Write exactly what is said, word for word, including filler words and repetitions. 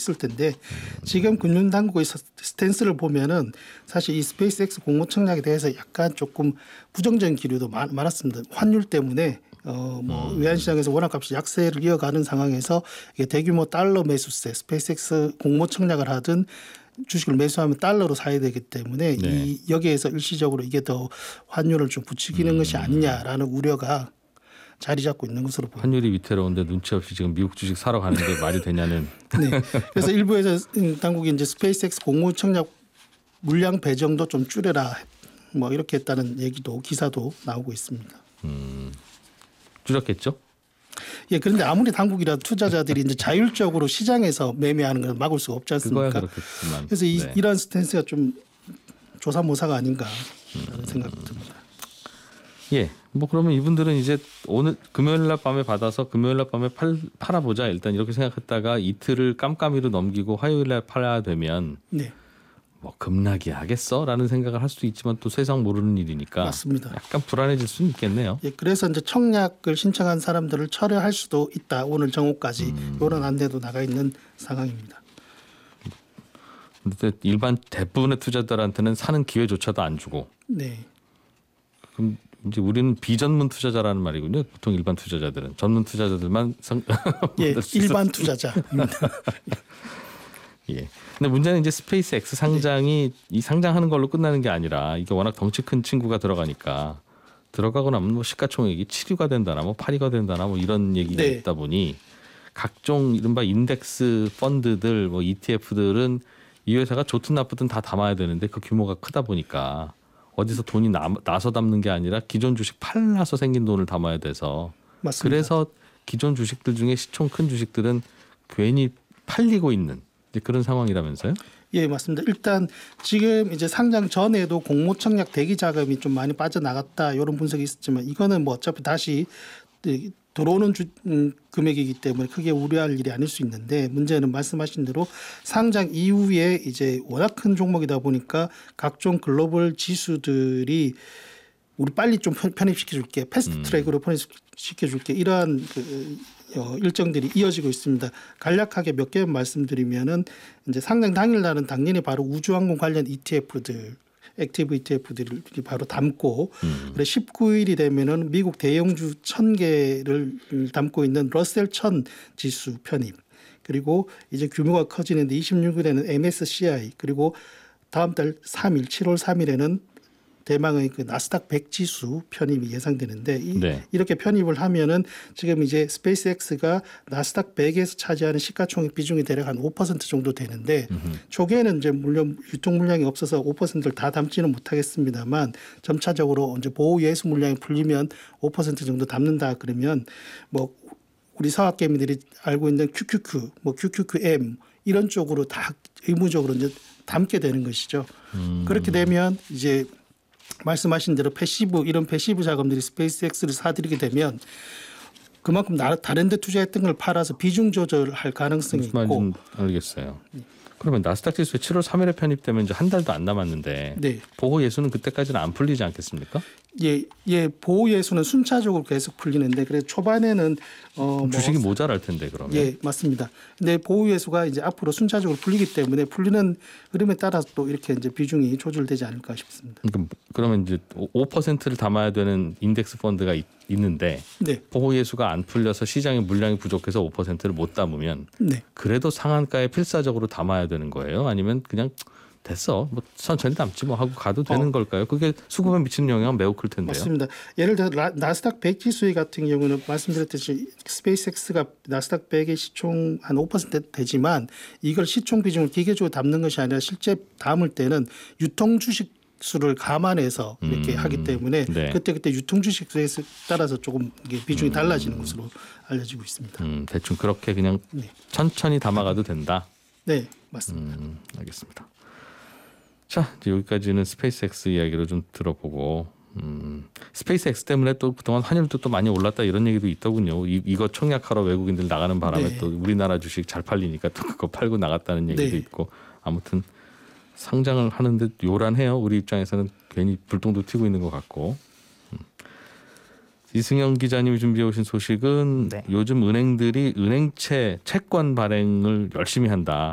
있을 텐데 지금 금융 당국의 스탠스를 보면은 사실 이 스페이스X 공모청약에 대해서 약간 조금 부정적인 기류도 많았습니다. 환율 때문에 어 뭐 음. 외환시장에서 원화값이 약세를 이어가는 상황에서 이게 대규모 달러 매수세, 스페이스X 공모청약을 하든 주식을 매수하면 달러로 사야 되기 때문에 네. 이 여기에서 일시적으로 이게 더 환율을 좀 부추기는 음. 것이 아니냐라는 우려가 자리 잡고 있는 것으로 보입니다. 환율이 위태로운데 눈치 없이 지금 미국 주식 사러 가는 게 말이 되냐는. 네. 그래서 일부에서 당국이 이제 스페이스X 공모청약 물량 배정도 좀 줄여라 뭐 이렇게 했다는 얘기도 기사도 나오고 있습니다. 음. 줄였겠죠? 예, 그런데 아무리 당국이라도 투자자들이 이제 자율적으로 시장에서 매매하는 걸 막을 수가 없지 않습니까? 그거야 그렇겠지만. 그래서 이, 네. 이런 스탠스가 좀 조사모사가 아닌가 하는 생각이 듭니다. 예, 뭐 그러면 이분들은 이제 오늘 금요일 날 밤에 받아서 금요일 날 밤에 팔, 팔아보자 일단 이렇게 생각했다가 이틀을 깜깜이로 넘기고 화요일 날 팔아야 되면 네, 뭐 급락이 하겠어라는 생각을 할 수도 있지만 또 세상 모르는 일이니까 맞습니다. 약간 불안해질 수는 있겠네요. 예, 그래서 이제 청약을 신청한 사람들을 철회할 수도 있다. 오늘 정오까지 음. 이런 안내도 나가 있는 상황입니다. 근데 일반 대부분의 투자자들한테는 사는 기회조차도 안 주고. 네, 그럼 이제 우리는 비전문 투자자라는 말이군요. 보통 일반 투자자들은 전문 투자자들만 상, 예, 일반 투자자입니다. 예. 근데 문제는 이제 스페이스X 상장이 네. 이 상장하는 걸로 끝나는 게 아니라 이게 워낙 덩치 큰 친구가 들어가니까 들어가고 나면 뭐 시가총액이 칠위가 된다나 뭐 팔위가 된다나 뭐 이런 얘기가 네. 있다 보니 각종 이른바 인덱스 펀드들 뭐 이티에프들은 이 회사가 좋든 나쁘든 다 담아야 되는데 그 규모가 크다 보니까 어디서 돈이 나, 나서 담는 게 아니라 기존 주식 팔라서 생긴 돈을 담아야 돼서 맞습니다. 그래서 기존 주식들 중에 시총 큰 주식들은 괜히 팔리고 있는 그런 상황이라면서요? 예, 맞습니다. 일단 지금 이제 상장 전에도 공모청약 대기 자금이 좀 많이 빠져나갔다 이런 분석이 있었지만 이거는 뭐 어차피 다시 들어오는 주, 음, 금액이기 때문에 크게 우려할 일이 아닐 수 있는데 문제는 말씀하신 대로 상장 이후에 이제 워낙 큰 종목이다 보니까 각종 글로벌 지수들이 우리 빨리 좀 편입시켜줄게, 패스트 트랙으로 편입시켜줄게 이러한 그 어, 일정들이 이어지고 있습니다. 간략하게 몇 개만 말씀드리면은 이제 상장 당일날은 당연히 바로 우주항공 관련 이티에프들, 액티브 이티에프들이 바로 담고, 음. 그래 십구일이 되면은 미국 대형주 천 개를 담고 있는 러셀 천 지수 편입, 그리고 이제 규모가 커지는데 이십육일에는 엠에스시아이, 그리고 다음 달 삼일, 칠월 삼일에는 대망의 그 나스닥 백 지수 편입이 예상되는데 이, 네. 이렇게 편입을 하면은 지금 이제 스페이스X가 나스닥 백에서 차지하는 시가총액 비중이 대략 한 오 퍼센트 정도 되는데 음흠. 초기에는 이제 물론 유통 물량이 없어서 오 퍼센트를 다 담지는 못하겠습니다만 점차적으로 이제 보호 예수 물량이 풀리면 오 퍼센트 정도 담는다 그러면 뭐 우리 서학개미들이 알고 있는 큐큐큐, 뭐 큐큐큐엠 이런 쪽으로 다 의무적으로 이제 담게 되는 것이죠. 음. 그렇게 되면 이제 말씀하신 대로 패시브 이런 패시브 자금들이 스페이스X를 사들이게 되면 그만큼 다른 데 투자했던 걸 팔아서 비중 조절할 가능성이 무슨 있고. 말인지 알겠어요. 그러면 나스닥 지수에 칠월 삼일에 편입되면 이제 한 달도 안 남았는데 네. 보호 예수는 그때까지는 안 풀리지 않겠습니까? 예, 예, 보호 예수는 순차적으로 계속 풀리는데 그래서 초반에는 어 주식이 뭐 모자랄 텐데 그러면. 예, 맞습니다. 근데 보호 예수가 이제 앞으로 순차적으로 풀리기 때문에 풀리는 흐름에 따라서 또 이렇게 이제 비중이 조절되지 않을까 싶습니다. 그러니까 그러면 이제 오 퍼센트를 담아야 되는 인덱스 펀드가 있, 있는데 네. 보호 예수가 안 풀려서 시장의 물량이 부족해서 오 퍼센트를 못 담으면 네. 그래도 상한가에 필사적으로 담아야 되는 거예요? 아니면 그냥 됐어 뭐 천천히 담지 뭐 하고 가도 되는 어. 걸까요? 그게 수급에 미치는 영향은 매우 클 텐데요. 맞습니다. 예를 들어 나스닥 백 지수 같은 경우는 말씀드렸듯이 스페이스X가 나스닥 백의 시총 한 오 퍼센트 되지만 이걸 시총 비중을 기계적으로 담는 것이 아니라 실제 담을 때는 유통 주식 수를 감안해서 이렇게 음, 하기 때문에 네. 그때 그때 유통 주식 수에 따라서 조금 이게 비중이 음, 달라지는 것으로 알려지고 있습니다. 음, 대충 그렇게 그냥 네. 천천히 담아가도 된다. 네, 맞습니다. 음, 알겠습니다. 자, 이제 여기까지는 스페이스X 이야기로 좀 들어보고 음, 스페이스X 때문에 또 그동안 환율도 또 많이 올랐다 이런 얘기도 있더군요. 이, 이거 청약하러 외국인들 나가는 바람에 네. 또 우리나라 주식 잘 팔리니까 또 그거 팔고 나갔다는 얘기도 네. 있고 아무튼 상장을 하는데 요란해요. 우리 입장에서는 괜히 불똥도 튀고 있는 것 같고. 음. 이승영 기자님이 준비해 오신 소식은 네. 요즘 은행들이 은행채 채권 발행을 열심히 한다.